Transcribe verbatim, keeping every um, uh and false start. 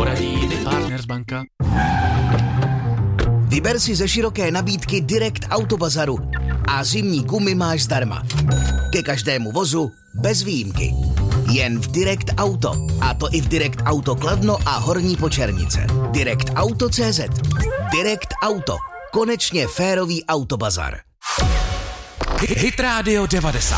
Poradí ti Partners banka. Vyber si ze široké nabídky Direct Auto Bazaru a zimní gumy máš zdarma. Ke každému vozu bez výjimky. Jen v Direct Auto. A to i v Direct Auto Kladno a Horní Počernice. Direct Auto tečka cé zet. Direct Auto. Konečně férový autobazar. Hit Radio devadesát.